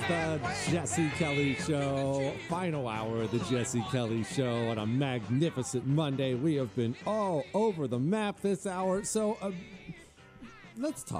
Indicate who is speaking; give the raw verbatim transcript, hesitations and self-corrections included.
Speaker 1: the Jesse Kelly Show. Final hour of the Jesse Kelly Show on a magnificent Monday. We have been all over the map this hour. So uh, let's talk.